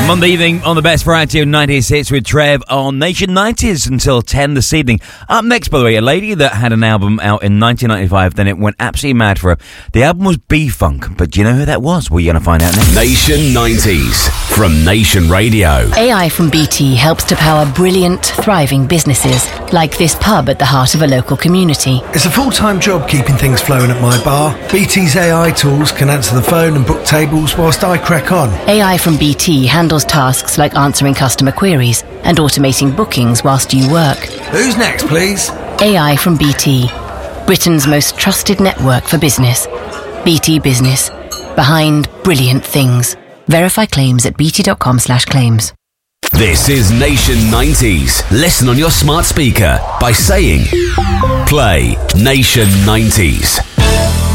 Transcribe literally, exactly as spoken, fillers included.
Monday evening on the best variety of nineties hits with Trev on Nation nineties until ten this evening. Up next, by the way, a lady that had an album out in nineteen ninety-five, then it went absolutely mad for her. The album was B-Funk, but do you know who that was? Well, you're going to find out next. Nation nineties from Nation Radio. A I from B T helps to power brilliant, thriving businesses, like this pub at the heart of a local community. It's a full-time job keeping things flowing at my bar. B T's A I tools can answer the phone and book tables whilst I crack on. A I from B T handles tasks like answering customer queries and automating bookings whilst you work. Who's next, please? A I from B T, Britain's most trusted network for business. B T Business, behind brilliant things. Verify claims at bt.com slash claims. This is Nation nineties. Listen on your smart speaker by saying, play Nation nineties.